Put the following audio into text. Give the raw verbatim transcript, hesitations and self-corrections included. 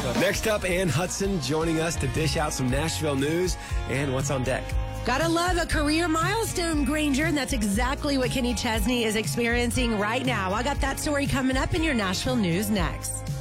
Next up, Ann Hudson joining us to dish out some Nashville news and what's on deck. Gotta love a career milestone, Granger, and that's exactly what Kenny Chesney is experiencing right now. I got that story coming up in your Nashville news next.